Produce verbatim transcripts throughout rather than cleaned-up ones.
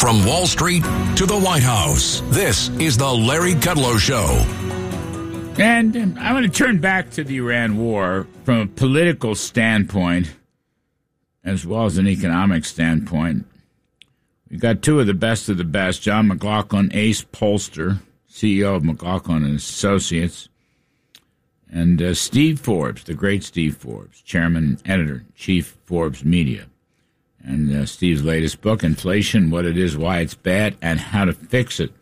From Wall Street to the White House, this is the Larry Kudlow Show. And I want to turn back to the Iran war from a political standpoint as well as an economic standpoint. We've got two of the best of the best, John McLaughlin, ace pollster, C E O of McLaughlin and Associates, and uh, Steve Forbes, the great Steve Forbes, chairman, editor, chief Forbes Media. And uh, Steve's latest book, Inflation, What It Is, Why It's Bad, and How to Fix It.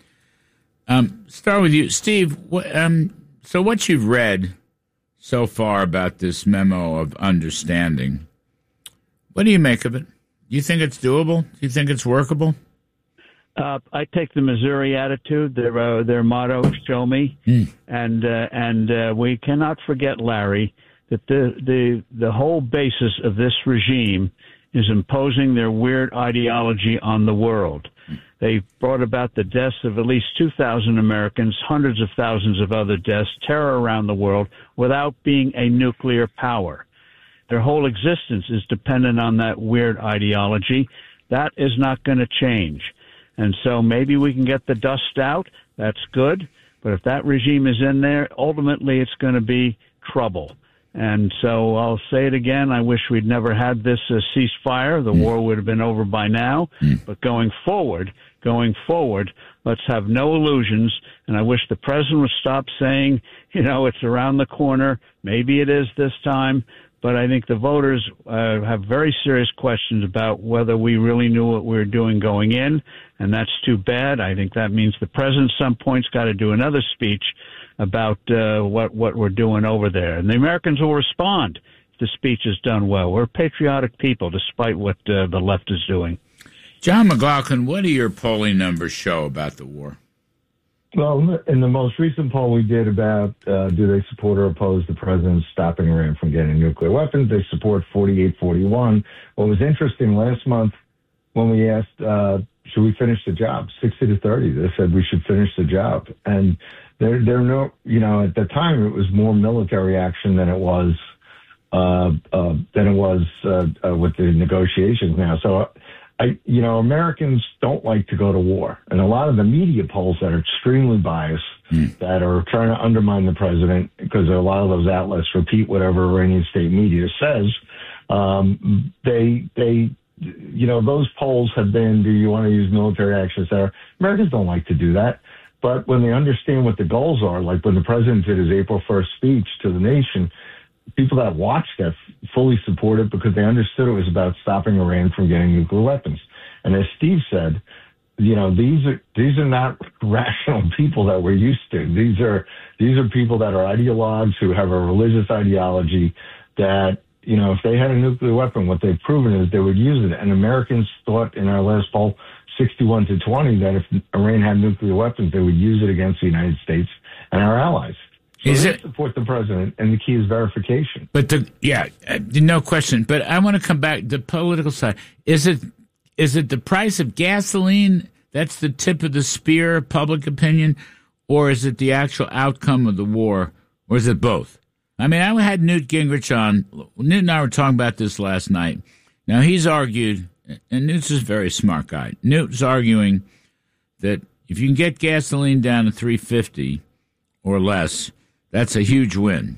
Um, start with you, Steve. What, um, so what you've read so far about this memo of understanding, what do you make of it? Do you think it's doable? Do you think it's workable? Uh, I take the Missouri attitude, their uh, their motto, "Show me," mm. and uh, and uh, we cannot forget, Larry, that the the the whole basis of this regime is imposing their weird ideology on the world. They brought about the deaths of at least two thousand Americans, hundreds of thousands of other deaths, terror around the world, without being a nuclear power. Their whole existence is dependent on that weird ideology. That is not going to change. And so maybe we can get the dust out. That's good. But if that regime is in there, ultimately it's going to be trouble. And so I'll say it again. I wish we'd never had this uh, ceasefire. The mm. war would have been over by now. Mm. But going forward, going forward, let's have no illusions. And I wish the president would stop saying, you know, it's around the corner. Maybe it is this time. But I think the voters uh, have very serious questions about whether we really knew what we were doing going in, and that's too bad. I think that means the president at some point's got to do another speech about uh, what, what we're doing over there. And the Americans will respond if the speech is done well. We're patriotic people, despite what uh, the left is doing. John McLaughlin, what do your polling numbers show about the war? Well, in the most recent poll we did about uh, do they support or oppose the president stopping Iran from getting nuclear weapons, they support forty-eight forty-one. What was interesting last month when we asked, uh, should we finish the job, sixty to thirty, they said we should finish the job. And there, there no, you know, at the time it was more military action than it was uh, uh, than it was uh, uh, with the negotiations now. So. I, you know, Americans don't like to go to war. And a lot of the media polls that are extremely biased, mm. that are trying to undermine the president, because a lot of those outlets repeat whatever Iranian state media says, um, they, they, you know, those polls have been, do you want to use military action, et cetera? Americans don't like to do that. But when they understand what the goals are, like when the president did his April first speech to the nation, people that watched that fully supported because they understood it was about stopping Iran from getting nuclear weapons. And as Steve said, you know, these are these are not rational people that we're used to. These are these are people that are ideologues who have a religious ideology that, you know, if they had a nuclear weapon, what they've proven is they would use it. And Americans thought in our last poll, sixty-one to twenty, that if Iran had nuclear weapons, they would use it against the United States and our allies. So is they it support the president, and the key is verification. But the yeah, no question. But I want to come back to the political side. Is it is it the price of gasoline that's the tip of the spear of public opinion, or is it the actual outcome of the war, or is it both? I mean, I had Newt Gingrich on. Newt and I were talking about this last night. Now he's argued, and Newt's a very smart guy. Newt's arguing that if you can get gasoline down to three fifty or less, that's a huge win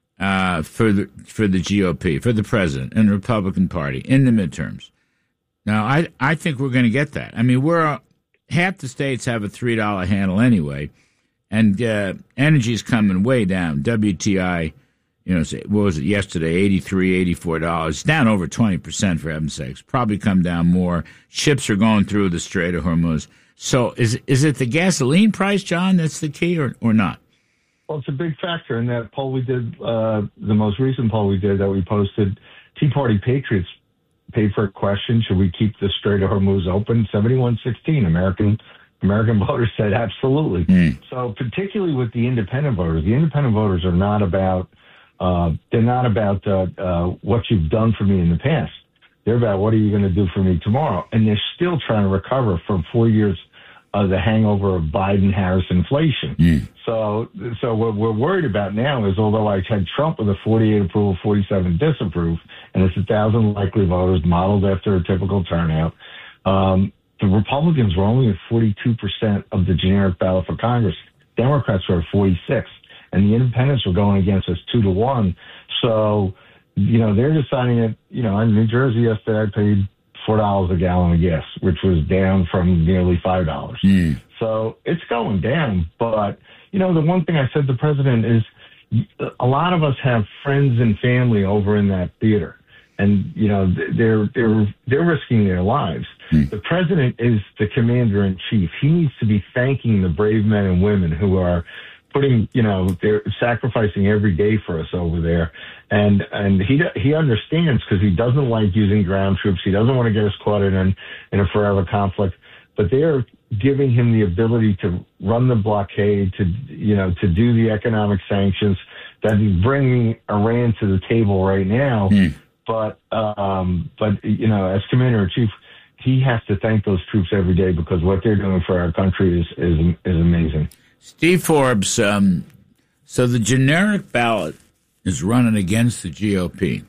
uh, for the for the G O P, for the president and the Republican Party in the midterms. Now, I I think we're going to get that. I mean, we're uh, half the states have a three dollar handle anyway, and uh, energy's coming way down. W T I, you know, what was it yesterday? eighty-three, eighty-four dollars. It's down over twenty percent for heaven's sakes. Probably come down more. Ships are going through the Strait of Hormuz. So, is is it the gasoline price, John? That's the key, or or not? Well, it's a big factor in that poll we did, uh, the most recent poll we did that we posted. Tea Party Patriots paid for a question: should we keep the Strait of Hormuz open? seventy-one sixteen American American voters said absolutely. Mm. So, particularly with the independent voters, the independent voters are not about uh, they're not about uh, uh, what you've done for me in the past. They're about what are you going to do for me tomorrow, and they're still trying to recover from four years of the hangover of Biden-Harris inflation. Mm. So, so what we're worried about now is, although I had Trump with a forty-eight approval, forty-seven disapprove, and it's a thousand likely voters modeled after a typical turnout, um, the Republicans were only at forty-two percent of the generic ballot for Congress. Democrats were at forty-six, and the independents were going against us two to one. So, you know, they're deciding that, you know, in New Jersey yesterday, I paid four dollars a gallon of gas, which was down from nearly five dollars. Mm. So it's going down. But, you know, the one thing I said to the president is a lot of us have friends and family over in that theater. And, you know, they're, they're, they're risking their lives. Mm. The president is the commander in chief. He needs to be thanking the brave men and women who are putting, you know, they're sacrificing every day for us over there. And, and he, he understands because he doesn't like using ground troops. He doesn't want to get us caught in, an, in a forever conflict, but they're giving him the ability to run the blockade, to, you know, to do the economic sanctions that is bringing Iran to the table right now. Mm. But, um, but, you know, as commander in chief, he has to thank those troops every day because what they're doing for our country is, is, is amazing. Steve Forbes, um, so the generic ballot is running against the G O P.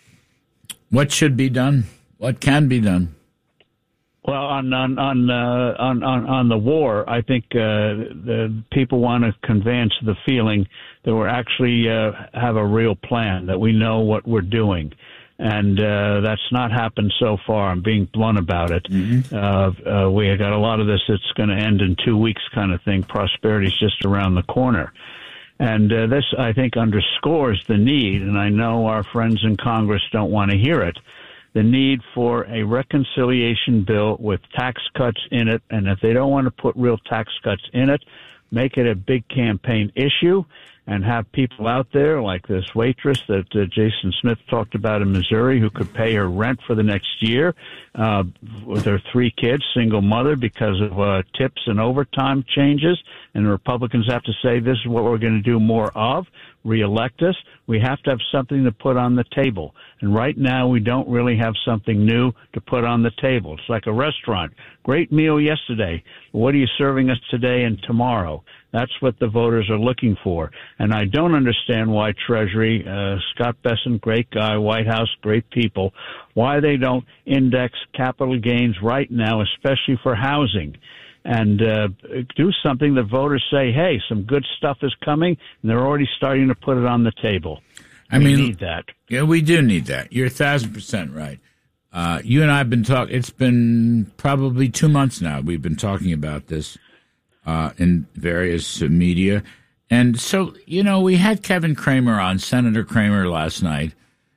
What should be done? What can be done? Well, on on on uh, on, on on the war, I think uh, the people want to convey the feeling that we're actually uh, have a real plan, that we know what we're doing. And uh, that's not happened so far. I'm being blunt about it. Mm-hmm. Uh, uh, we got a lot of this that's going to end in two weeks kind of thing. Prosperity's just around the corner. And uh, this, I think, underscores the need, and I know our friends in Congress don't want to hear it, the need for a reconciliation bill with tax cuts in it. And if they don't want to put real tax cuts in it, make it a big campaign issue and have people out there like this waitress that uh, Jason Smith talked about in Missouri who could pay her rent for the next year uh, with her three kids, single mother, because of uh, tips and overtime changes. And the Republicans have to say, this is what we're going to do more of, reelect us. We have to have something to put on the table. And right now, we don't really have something new to put on the table. It's like a restaurant. Great meal yesterday. What are you serving us today and tomorrow? That's what the voters are looking for. And I don't understand why Treasury, uh, Scott Bessent, great guy, White House, great people, why they don't index capital gains right now, especially for housing, and uh, do something that voters say, hey, some good stuff is coming, and they're already starting to put it on the table. I we mean, need that. Yeah, we do need that. You're a thousand percent right. Uh, you and I have been talking, it's been probably two months now. We've been talking about this uh, in various uh, media. And so, you know, we had Kevin Cramer on, Senator Cramer, last night.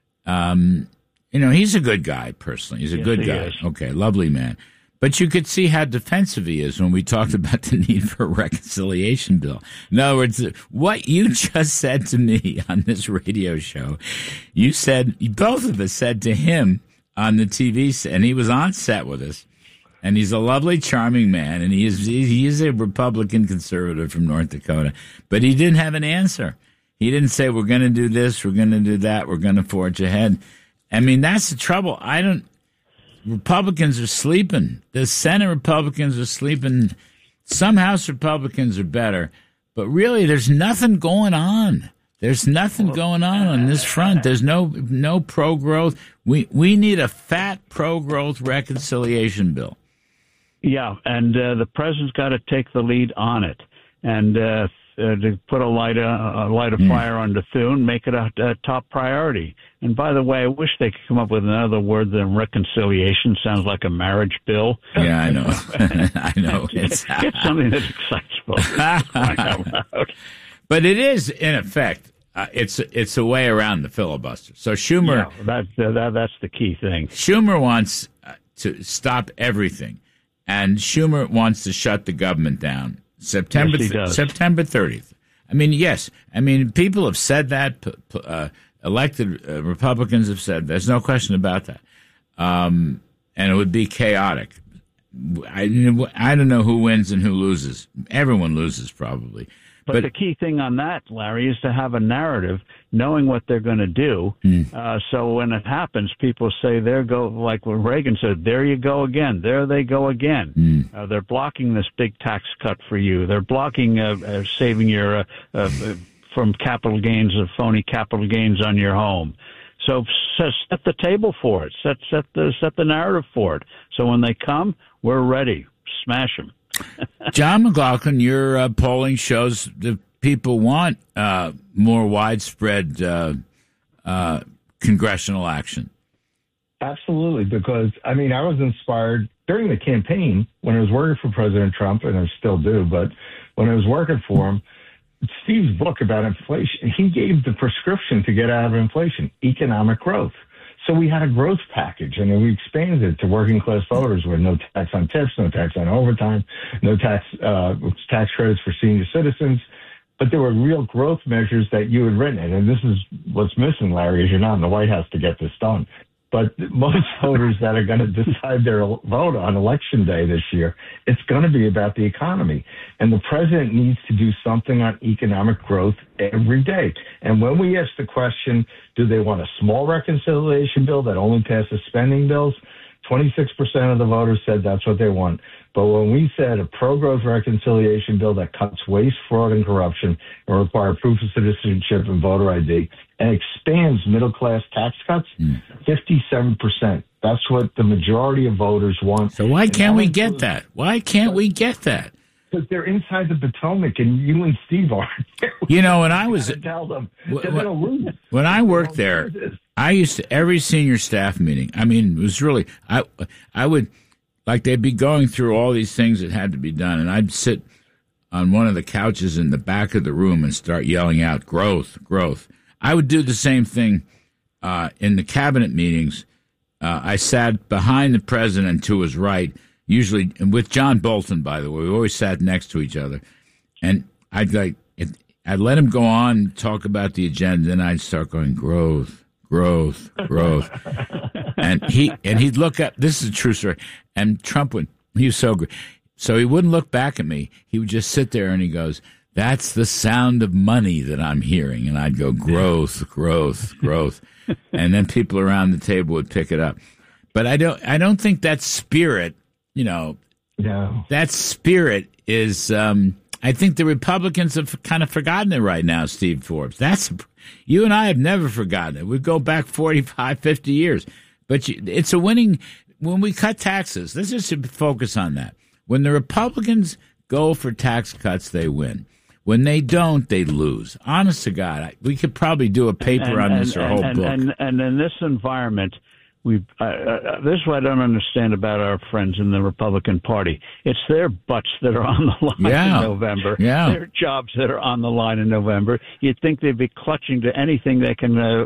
Um, you know, he's a good guy, personally. He's a yes, good he guy. Is. Okay, lovely man. But you could see how defensive he is when we talked about the need for a reconciliation bill. In other words, what you just said to me on this radio show, you said, both of us said to him on the T V set, and he was on set with us, and he's a lovely, charming man, and he is he is a Republican conservative from North Dakota, but he didn't have an answer. He didn't say, we're going to do this, we're going to do that, we're going to forge ahead. I mean, that's the trouble. I don't... Republicans are sleeping. The Senate Republicans are sleeping. Some House Republicans are better. But really, there's nothing going on. There's nothing going on on this front. There's no no pro-growth. We we need a fat pro-growth reconciliation bill. Yeah, and uh, the president's got to take the lead on it. And uh, uh, to put a light, uh, a light of mm. fire on Bethune, make it a, a top priority. And by the way, I wish they could come up with another word than reconciliation. Sounds like a marriage bill. Yeah, I know. I know. It's get something that excites folks. But it is, in effect, uh, it's it's a way around the filibuster. So Schumer, yeah, that, that that's the key thing. Schumer wants uh, to stop everything, and Schumer wants to shut the government down. September yes, he does. September thirtieth. I mean, yes. I mean, people have said that. Uh, elected uh, Republicans have said there's no question about that. Um, and it would be chaotic. I, I don't know who wins and who loses. Everyone loses probably. But, but the key thing on that, Larry, is to have a narrative, knowing what they're going to do. Mm. Uh, so when it happens, people say, there go, like when Reagan said, there you go again. There they go again. Mm. Uh, they're blocking this big tax cut for you. They're blocking uh, uh, saving your uh, uh, from capital gains, of phony capital gains on your home. So set the table for it. Set set the set the narrative for it. So when they come, we're ready. Smash them. John McLaughlin, your uh, polling shows that people want uh, more widespread uh, uh, congressional action. Absolutely, because, I mean, I was inspired during the campaign when I was working for President Trump, and I still do, but when I was working for him, Steve's book about inflation, he gave the prescription to get out of inflation, economic growth. So we had a growth package, and then we expanded it to working class voters with no tax on tips, no tax on overtime, no tax uh, tax credits for senior citizens. But there were real growth measures that you had written it. And this is what's missing, Larry, is you're not in the White House to get this done. But most voters that are going to decide their vote on Election Day this year, it's going to be about the economy. And the president needs to do something on economic growth every day. And when we ask the question, do they want a small reconciliation bill that only passes spending bills? twenty-six percent of the voters said that's what they want. But when we said a pro-growth reconciliation bill that cuts waste, fraud, and corruption and require proof of citizenship and voter I D and expands middle-class tax cuts, mm. fifty-seven percent. That's what the majority of voters want. So why can't we get that? Why can't we get that? Because they're inside the Potomac, and you and Steve aren't. You know, when I was tell them when, they're lose. when I worked there, I used to every senior staff meeting. I mean, it was really I I would like they'd be going through all these things that had to be done, and I'd sit on one of the couches in the back of the room and start yelling out growth, growth. I would do the same thing uh, in the cabinet meetings. Uh, I sat behind the president to his right. Usually, and with John Bolton, by the way, we always sat next to each other, and I'd like, I'd let him go on and talk about the agenda, then I'd start going growth, growth, growth, and he and he'd look up. This is a true story. And Trump would, he was so great, so he wouldn't look back at me. He would just sit there and he goes, "That's the sound of money that I'm hearing," and I'd go growth, growth, growth, and then people around the table would pick it up. But I don't, I don't think that spirit. You know, no. That spirit is, um, I think the Republicans have kind of forgotten it right now, Steve Forbes. That's, you and I have never forgotten it. We go back forty-five, fifty years. But you, it's a winning, when we cut taxes, let's just focus on that. When the Republicans go for tax cuts, they win. When they don't, they lose. Honest to God, I, we could probably do a paper and, on this and, or a whole and, book. And, and in this environment, We uh, uh, this is what I don't understand about our friends in the Republican Party. It's their butts that are on the line yeah. in November. Yeah. Their jobs that are on the line in November. You'd think they'd be clutching to anything they can uh,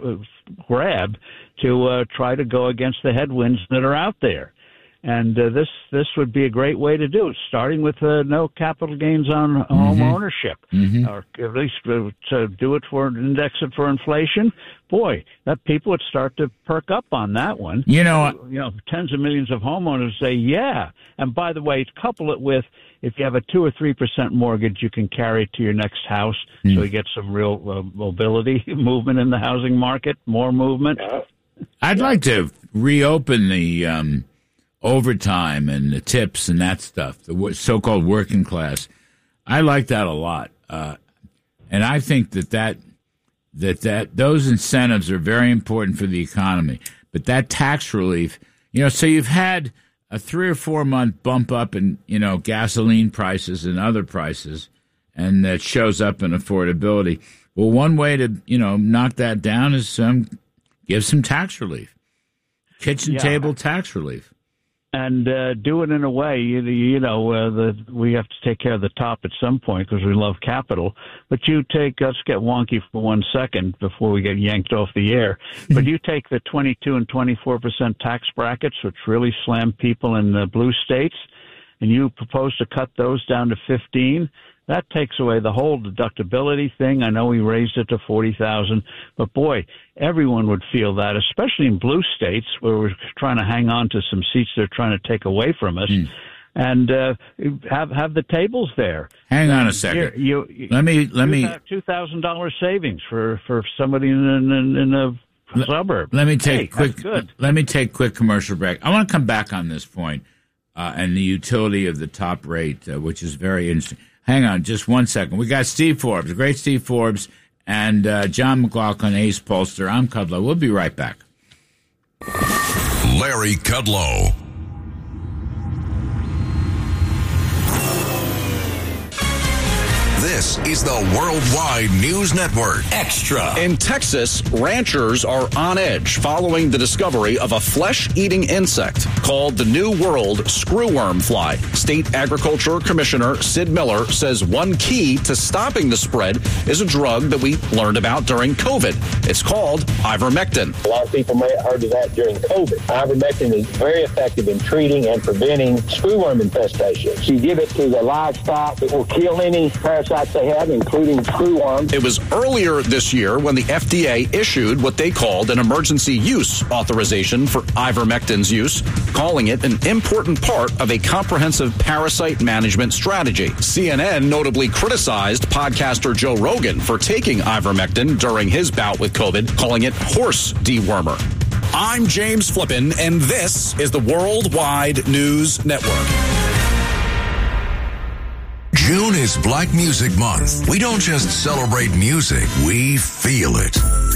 grab to uh, try to go against the headwinds that are out there. And uh, this this would be a great way to do it, starting with uh, no capital gains on mm-hmm. home ownership, mm-hmm. or at least uh, to do it for index it for inflation. Boy, that people would start to perk up on that one. You know, so, you know, tens of millions of homeowners say, yeah. And by the way, couple it with if you have a two or three percent mortgage, you can carry it to your next house, mm. so you get some real uh, mobility, movement in the housing market, more movement. I'd like to reopen the. Um, overtime and the tips and that stuff, the so-called working class. I like that a lot. Uh, and I think that, that that that those incentives are very important for the economy. But that tax relief, you know, so you've had a three or four month bump up in, you know, gasoline prices and other prices, and that shows up in affordability. Well, one way to, you know, knock that down is um, give some tax relief, kitchen yeah. table tax relief. And uh, do it in a way, you, you know, uh, the, we have to take care of the top at some point because we love capital. But you take, let's get wonky for one second before we get yanked off the air. But you take the twenty-two and twenty-four percent tax brackets, which really slam people in the blue states, and you propose to cut those down to fifteen. That takes away the whole deductibility thing. I know we raised it to forty thousand dollars, but boy, everyone would feel that, especially in blue states where we're trying to hang on to some seats they're trying to take away from us. Mm. And uh, have have the tables there. Hang on a second. You, you, let me let me two thousand dollars savings for, for somebody in in, in a let, suburb. Let me take hey, quick. Good. Let me take quick commercial break. I want to come back on this point uh, and the utility of the top rate, uh, which is very interesting. Hang on just one second. We got Steve Forbes, the great Steve Forbes, and uh, John McLaughlin, Ace Pollster. I'm Kudlow. We'll be right back. Larry Kudlow. This is the Worldwide News Network. Extra. In Texas, ranchers are on edge following the discovery of a flesh-eating insect called the New World screwworm fly. State Agriculture Commissioner Sid Miller says one key to stopping the spread is a drug that we learned about during COVID. It's called ivermectin. A lot of people may have heard of that during COVID. Ivermectin is very effective in treating and preventing screwworm infestations. You give it to the livestock, it will kill any parasites they have, including screwworm. It was earlier this year when the F D A issued what they called an emergency use authorization for ivermectin's use, calling it an important part of a comprehensive parasite management strategy. C N N notably criticized podcaster Joe Rogan for taking ivermectin during his bout with COVID, calling it horse dewormer. I'm James Flippin, and this is the Worldwide News Network. June is Black Music Month. We don't just celebrate music, we feel it.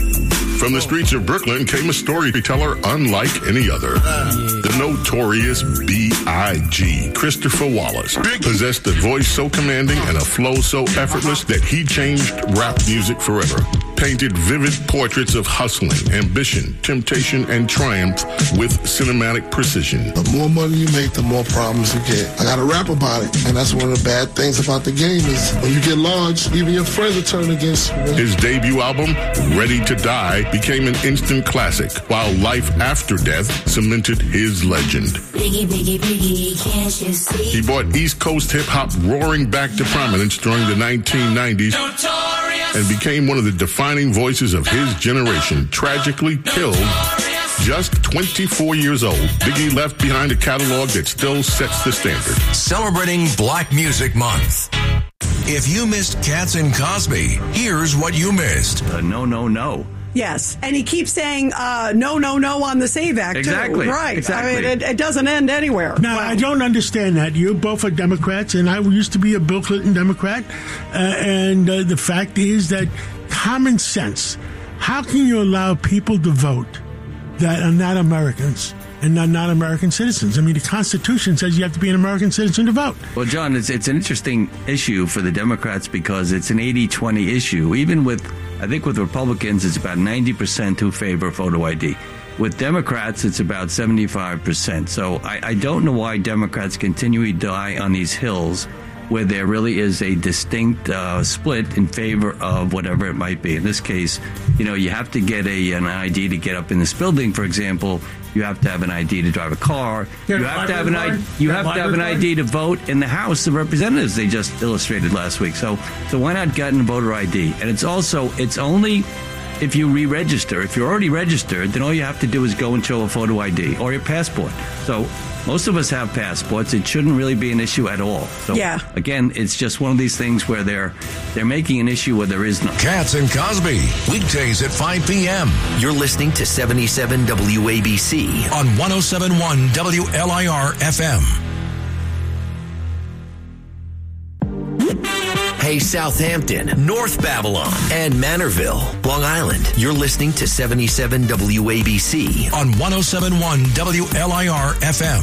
From the streets of Brooklyn came a storyteller unlike any other. The notorious B I G, Christopher Wallace, possessed a voice so commanding and a flow so effortless that he changed rap music forever. Painted vivid portraits of hustling, ambition, temptation, and triumph with cinematic precision. The more money you make, the more problems you get. I gotta rap about it, and that's one of the bad things about the game is when you get large, even your friends will turn against you. His debut album, Ready to Die, became an instant classic, while Life After Death cemented his legend. Biggie, biggie, biggie, can't you see? He brought East Coast hip-hop roaring back to prominence during the nineteen nineties and became one of the defining voices of his generation. Tragically killed just twenty-four years old, Biggie left behind a catalog that still sets the standard. Celebrating Black Music Month. If you missed Katz and Cosby, here's what you missed. Uh, no, no, no. Yes, and he keeps saying uh, no, no, no on the SAVE Act, exactly. too. Right. Exactly. I mean, it, it doesn't end anywhere. Now, wow. I don't understand that. You both are Democrats, and I used to be a Bill Clinton Democrat. Uh, and uh, the fact is that common sense, how can you allow people to vote that are not Americans and are not American citizens? I mean, the Constitution says you have to be an American citizen to vote. Well, John, it's, it's an interesting issue for the Democrats because it's an eighty twenty issue. Even with, I think with Republicans, it's about ninety percent who favor photo I D. With Democrats, it's about seventy-five percent. So I, I don't know why Democrats continually die on these hills where there really is a distinct uh, split in favor of whatever it might be. In this case, you know, you have to get a an I D to get up in this building, for example. You have to have an I D to drive a car. You have to have an I D. You have to have an I D to vote in the House of Representatives. They just illustrated last week. So, so why not get a voter I D? And it's also it's only if you re-register. If you're already registered, then all you have to do is go and show a photo I D or your passport. So most of us have passports. It shouldn't really be an issue at all. So yeah. Again, it's just one of these things where they're they're making an issue where there is none. Katz and Cosby, weekdays at five p.m. You're listening to seventy-seven W A B C on one oh seven point one W L I R F M. Hey, Southampton, North Babylon, and Manorville, Long Island. You're listening to seventy-seven W A B C on one oh seven point one W L I R F M.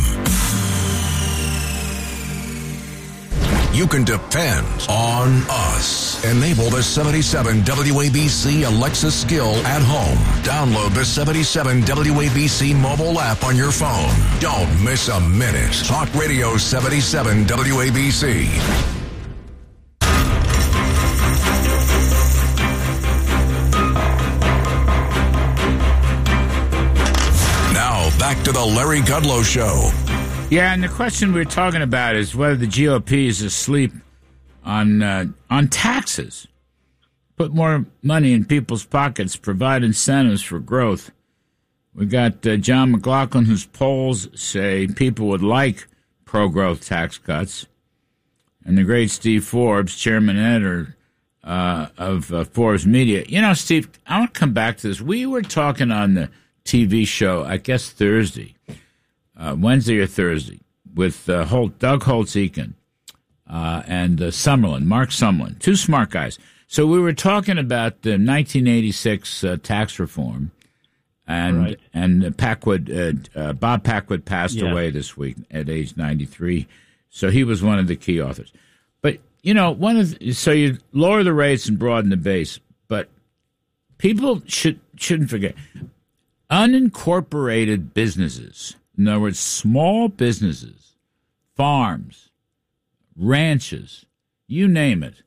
You can depend on us. Enable the seventy-seven W A B C Alexa skill at home. Download the seventy-seven W A B C mobile app on your phone. Don't miss a minute. Talk Radio seventy-seven W A B C. Back to the Larry Kudlow Show. Yeah, and the question we we're talking about is whether the G O P is asleep on uh, on taxes. Put more money in people's pockets, provide incentives for growth. We got uh, John McLaughlin, whose polls say people would like pro-growth tax cuts, and the great Steve Forbes, chairman and editor uh, of uh, Forbes Media. You know, Steve, I want to come back to this. We were talking on the T V show, I guess Thursday, uh, Wednesday or Thursday, with uh, Holt, Doug Holtz-Eakin uh, and uh, Summerlin, Mark Summerlin, two smart guys. So we were talking about the nineteen eighty-six uh, tax reform, and Right. and Packwood, uh, uh, Bob Packwood passed Yes. away this week at age ninety-three. So he was one of the key authors. But you know, one of the, so you lower the rates and broaden the base, but people should shouldn't forget unincorporated businesses. In other words, small businesses, farms, ranches, you name it.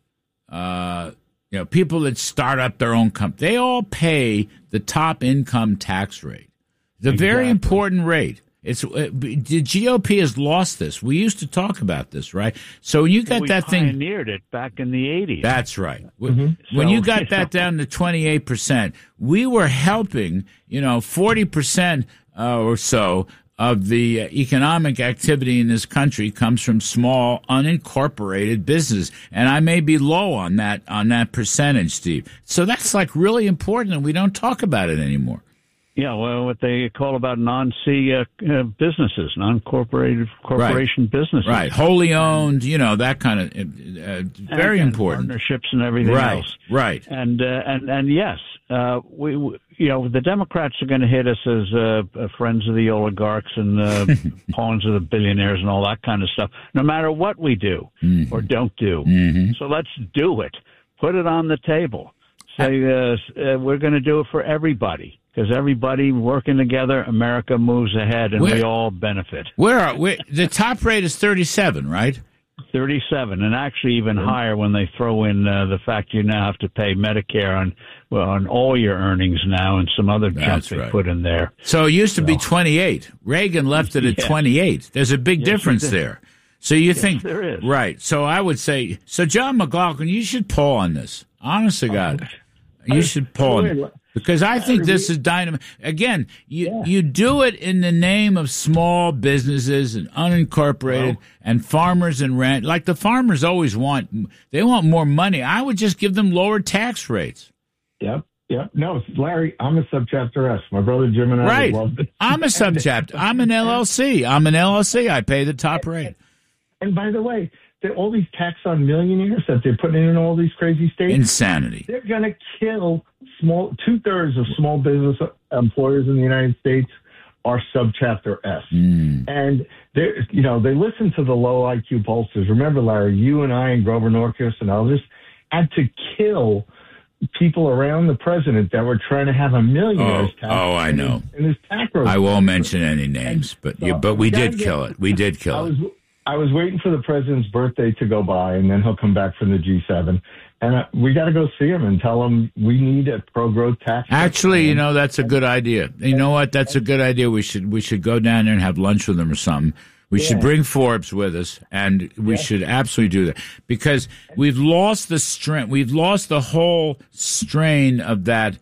Uh, you know, people that start up their own company, they all pay the top income tax rate. It's a very Exactly. important rate. It's uh, the G O P has lost this. We used to talk about this, right? So when you got we that thing, pioneered it back in the eighties. that's right. When Mm-hmm. So, you got you that down to twenty-eight percent, we were helping, you know, forty percent uh, or so of the uh, economic activity in this country comes from small, unincorporated business. And I may be low on that, on that percentage, Steve. So that's like really important, and we don't talk about it anymore. Yeah, well, what they call about non-C uh, uh, businesses, non-corporated corporation businesses. Right. Wholly owned, you know, that kind of, uh, very And- and important. partnerships and everything Right, else. right. And uh, and and yes, uh, we, we you know the Democrats are going to hit us as uh, uh, friends of the oligarchs and uh, pawns of the billionaires and all that kind of stuff. No matter what we do Mm-hmm. or don't do, Mhm. so let's do it. Put it on the table. Say uh, uh, we're going to do it for everybody. Because everybody working together, America moves ahead, and Where- we all benefit. Where are we? The top rate is thirty-seven, right? thirty-seven, and actually even higher when they throw in uh, the fact you now have to pay Medicare on well on all your earnings now, and some other junk That's they right. put in there. So it used to be twenty-eight. Reagan left it at Yeah. twenty-eight. There's a big Yes, he difference did. there. So you think there is. right? So I would say, so John McLaughlin, you should poll on this. Honest to God, you should poll on it. Because I think this is dynamite. Again, you you do it in the name of small businesses and unincorporated and farmers and rent. Like the farmers always want, they want more money. I would just give them lower tax rates. Yep. Yep. No, Larry, I'm a subchapter S. My brother Jim and I Right. would love it. I'm a subchapter. I'm an L L C. I'm an L L C. I pay the top rate. And by the way, the- all these tax on millionaires that they're putting in all these crazy states, Insanity. they're going to kill small. Two thirds of small business employers in the United States are subchapter S, Mm. and they, you know, they listen to the low I Q pollsters. Remember, Larry, you and I and Grover Norquist and others had to kill people around the president that were trying to have a millionaire's Oh, tax. oh, I in know. his- in his tax I won't mention any names, but you, but we did kill it. We did I kill was it. I was waiting for the president's birthday to go by, and then he'll come back from the G seven, and uh, we got to go see him and tell him we need a pro-growth tax. Actually, you know, that's a good idea. You know what? That's a good idea. We should we should go down there and have lunch with them or something. We should Yeah. bring Forbes with us, and we should absolutely do that because we've lost the strength. We've lost the whole strain of that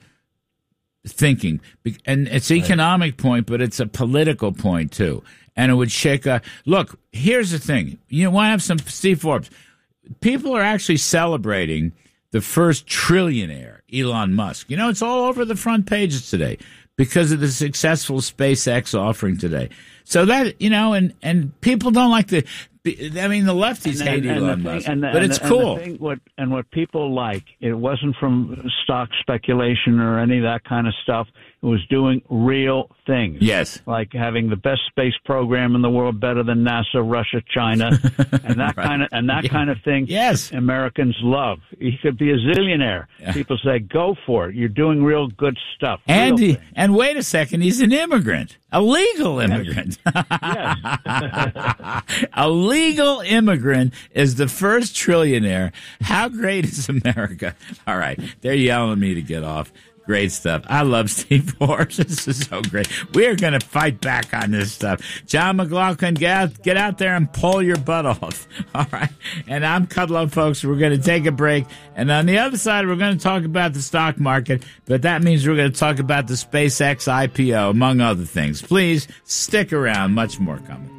thinking, Be- and it's an economic point, but it's a political point too. And it would shake a look. Here's the thing. You want to have some Steve Forbes. People are actually celebrating the first trillionaire, Elon Musk. You know, it's all over the front pages today because of the successful SpaceX offering today. So that, you know, and, and people don't like the, I mean, the lefties And- hate and Elon the thing- Musk, and the- but and it's the- and the cool. thing- what, and what people like, it wasn't from stock speculation or any of that kind of stuff. It was doing real things. Yes. Like having the best space program in the world, better than NASA, Russia, China, and that Right. kind of and that Yeah. kind of thing. Yes. Americans love. He could be a zillionaire. Yeah. People say, "Go for it. You're doing real good stuff." And Real he, and wait a second, he's an immigrant, a legal immigrant. A legal immigrant is the first trillionaire. How great is America? All right, they're yelling at me to get off. Great stuff. I love Steve Forbes. This is so great. We are going to fight back on this stuff. John McLaughlin, get out, get out there and pull your butt off. All right. And I'm Kudlow, folks. We're going to take a break. And on the other side, we're going to talk about the stock market. But that means we're going to talk about the SpaceX I P O, among other things. Please stick around. Much more coming.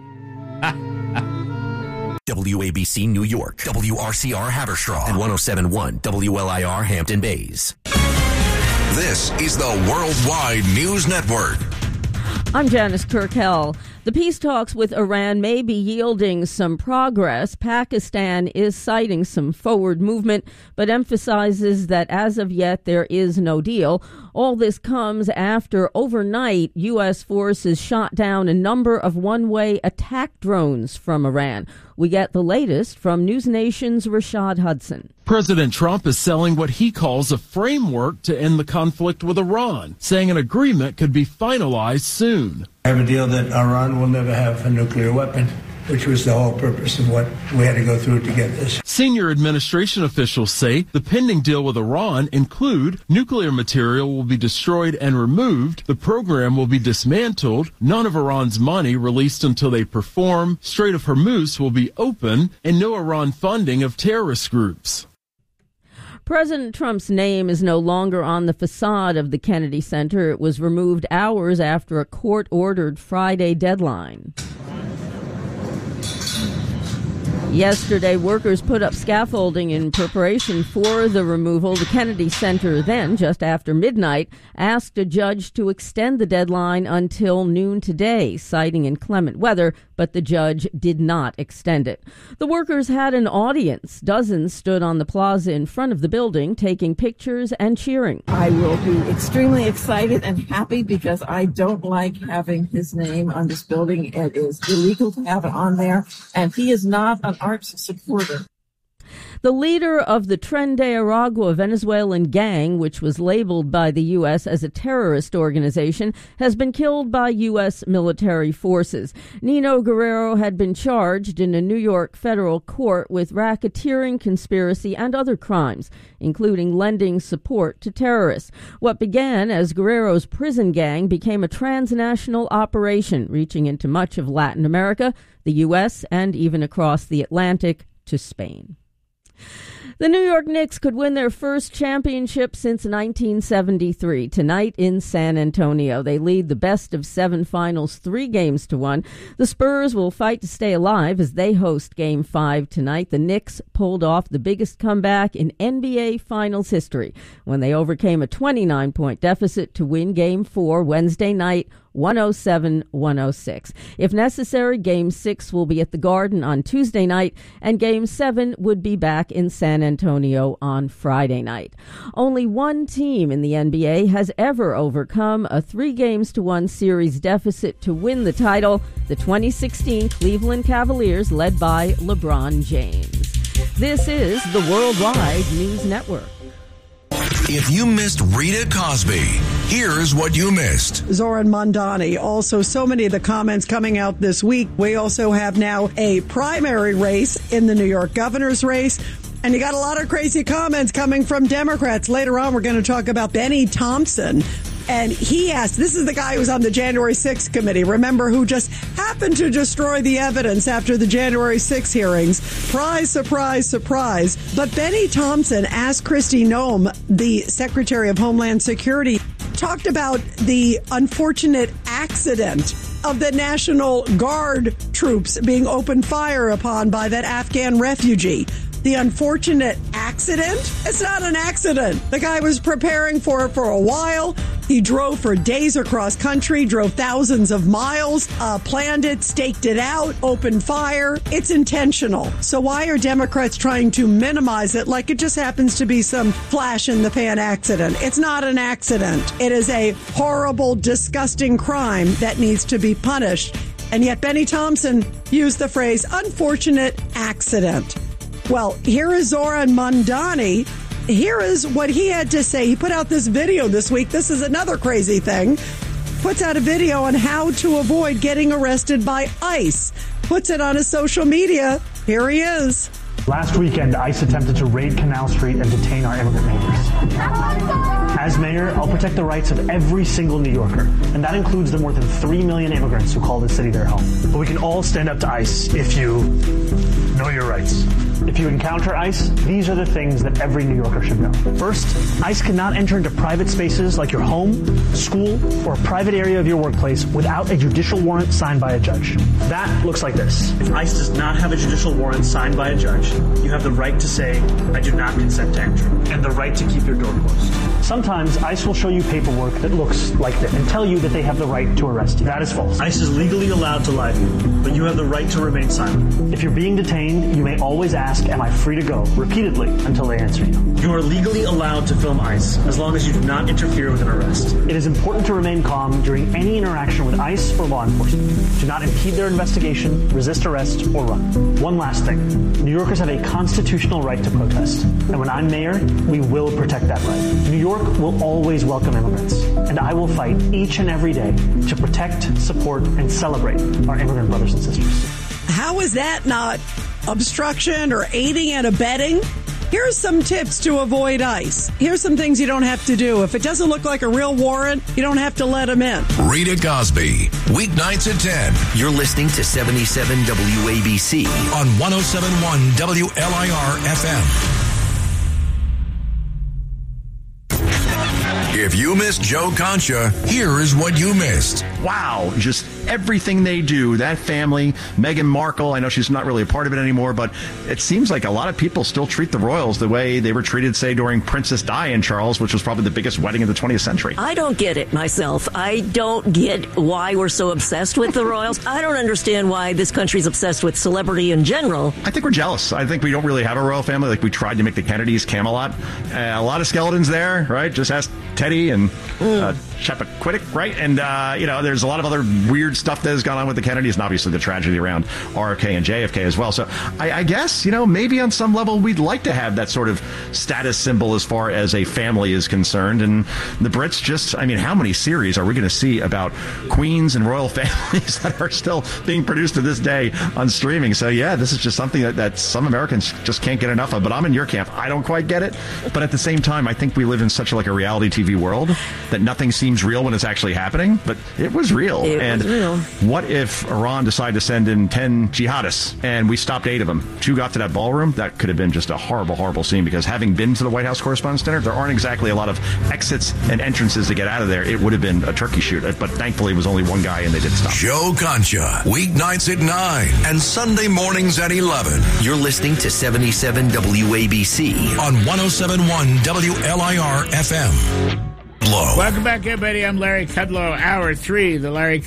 W A B C New York, W R C R Haverstraw, and one oh seven point one W L I R Hampton Bays. This is the Worldwide News Network. I'm Janice Turkel. The peace talks with Iran may be yielding some progress. Pakistan is citing some forward movement, but emphasizes that as of yet there is no deal. All this comes after overnight U S forces shot down a number of one-way attack drones from Iran. We get the latest from News Nation's Rashad Hudson. President Trump is selling what he calls a framework to end the conflict with Iran, saying an agreement could be finalized soon. I have a deal that Iran will never have a nuclear weapon, which was the whole purpose of what we had to go through to get this. Senior administration officials say the pending deal with Iran include nuclear material will be destroyed and removed, the program will be dismantled, none of Iran's money released until they perform, Strait of Hormuz will be open, and no Iran funding of terrorist groups. President Trump's name is no longer on the facade of the Kennedy Center. It was removed hours after a court-ordered Friday deadline. Yesterday, workers put up scaffolding in preparation for the removal. The Kennedy Center then, just after midnight, asked a judge to extend the deadline until noon today, citing inclement weather, but the judge did not extend it. The workers had an audience. Dozens stood on the plaza in front of the building, taking pictures and cheering. I will be extremely excited and happy because I don't like having his name on this building. It is illegal to have it on there, and he is not an arts supporter. The leader of the Tren de Aragua Venezuelan gang, which was labeled by the U S as a terrorist organization, has been killed by U S military forces. Nino Guerrero had been charged in a New York federal court with racketeering, conspiracy, and other crimes, including lending support to terrorists. What began as Guerrero's prison gang became a transnational operation, reaching into much of Latin America, the U S, and even across the Atlantic to Spain. The New York Knicks could win their first championship since nineteen seventy-three. Tonight in San Antonio, they lead the best of seven finals three games to one. The Spurs will fight to stay alive as they host Game five tonight. The Knicks pulled off the biggest comeback in N B A Finals history when they overcame a twenty-nine point deficit to win Game four Wednesday night, one oh seven to one oh six. If necessary, Game six will be at the Garden on Tuesday night, and Game seven would be back in San Antonio on Friday night. Only one team in the N B A has ever overcome a three games to one series deficit to win the title, the twenty sixteen Cleveland Cavaliers, led by LeBron James. This is the Worldwide News Network. If you missed Rita Cosby, here's what you missed. Zoran Mondani. Also, so many of the comments coming out this week. We also have now a primary race in the New York governor's race. And you got a lot of crazy comments coming from Democrats. Later on, we're going to talk about Benny Thompson. And he asked, this is the guy who was on the January sixth committee, remember, who just happened to destroy the evidence after the January sixth hearings. Surprise, surprise, surprise. But Benny Thompson asked Kristi Noem, the Secretary of Homeland Security, talked about the unfortunate accident of the National Guard troops being opened fire upon by that Afghan refugee. The unfortunate accident? It's not an accident. The guy was preparing for it for a while. He drove for days across country, drove thousands of miles, uh, planned it, staked it out, opened fire. It's intentional. So why are Democrats trying to minimize it like it just happens to be some flash in the pan accident? It's not an accident. It is a horrible, disgusting crime that needs to be punished. And yet Benny Thompson used the phrase unfortunate accident. Well, here is Zoran Mondani. Here is what he had to say. He put out this video this week. This is another crazy thing. Puts out a video on how to avoid getting arrested by ICE. Puts it on his social media. Here he is. Last weekend, ICE attempted to raid Canal Street and detain our immigrant neighbors. As mayor, I'll protect the rights of every single New Yorker, and that includes the more than three million immigrants who call this city their home. But we can all stand up to ICE if you know your rights. If you encounter ICE, these are the things that every New Yorker should know. First, ICE cannot enter into private spaces like your home, school, or a private area of your workplace without a judicial warrant signed by a judge. That looks like this. If ICE does not have a judicial warrant signed by a judge, you have the right to say, I do not consent to entry, and the right to keep your door closed. Sometimes ICE will show you paperwork that looks like this and tell you that they have the right to arrest you. That is false. ICE is legally allowed to lie to you, but you have the right to remain silent. If you're being detained, you may always ask, am I free to go, repeatedly until they answer you. You are legally allowed to film ICE as long as you do not interfere with an arrest. It is important to remain calm during any interaction with ICE or law enforcement. Do not impede their investigation, resist arrest, or run. One last thing. New Yorkers have a constitutional right to protest, and when I'm mayor, we will protect that right. New York will always welcome immigrants, and I will fight each and every day to protect, support, and celebrate our immigrant brothers and sisters. How is that not obstruction or aiding and abetting? Here's some tips to avoid ICE. Here's some things you don't have to do. If it doesn't look like a real warrant, you don't have to let them in. Rita Cosby, weeknights at ten. You're listening to seventy-seven W A B C on one oh seven point one W L I R F M. If you missed Joe Concha, here is what you missed. Wow, just everything they do, that family, Meghan Markle, I know she's not really a part of it anymore, but it seems like a lot of people still treat the royals the way they were treated, say, during Princess Di and Charles, which was probably the biggest wedding of the twentieth century. I don't get it myself. I don't get why we're so obsessed with the royals. I don't understand why this country's obsessed with celebrity in general. I think we're jealous. I think we don't really have a royal family like we tried to make the Kennedys Camelot. Uh, a lot of skeletons there, right? Just ask Teddy and uh, Chappaquiddick, right? And, uh, you know, there's a lot of other weird stuff that has gone on with the Kennedys, and obviously the tragedy around R F K and J F K as well. So I, I guess, you know, maybe on some level we'd like to have that sort of status symbol as far as a family is concerned. And the Brits just, I mean, how many series are we going to see about queens and royal families that are still being produced to this day on streaming? So, yeah, this is just something that, that some Americans just can't get enough of. But I'm in your camp. I don't quite get it. But at the same time, I think we live in such like a reality T V world that nothing seems real when it's actually happening. But it was real. It and was real. What if Iran decided to send in ten jihadists and we stopped eight of them? Two got to that ballroom. That could have been just a horrible, horrible scene, because having been to the White House Correspondents' Dinner, there aren't exactly a lot of exits and entrances to get out of there. It would have been a turkey shoot. But thankfully, it was only one guy and they did stop. Joe Concha, weeknights at nine and Sunday mornings at eleven. You're listening to seventy-seven W A B C on one oh seven point one W L I R F M. Welcome back, everybody. I'm Larry Kudlow. Hour three, the Larry